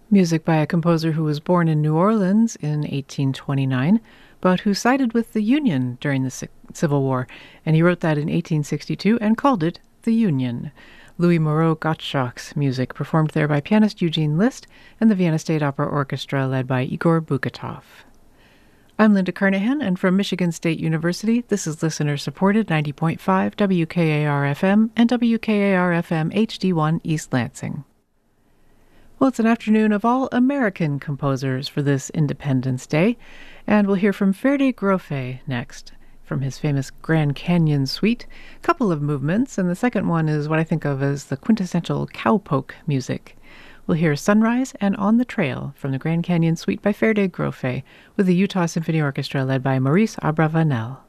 Music by a composer who was born in New Orleans in 1829, but who sided with the Union during the Civil War, and he wrote that in 1862 and called it The Union. Louis Moreau Gottschalk's music, performed there by pianist Eugene Liszt and the Vienna State Opera Orchestra led by Igor Bukatov. I'm Linda Carnahan, and from Michigan State University, this is listener-supported 90.5 WKAR-FM and WKAR-FM HD1 East Lansing. Well, it's an afternoon of all American composers for this Independence Day, and we'll hear from Ferde Grofe next, from his famous Grand Canyon Suite. A couple of movements, and the second one is what I think of as the quintessential cowpoke music. We'll hear Sunrise and On the Trail from the Grand Canyon Suite by Ferde Grofe, with the Utah Symphony Orchestra led by Maurice Abravanel.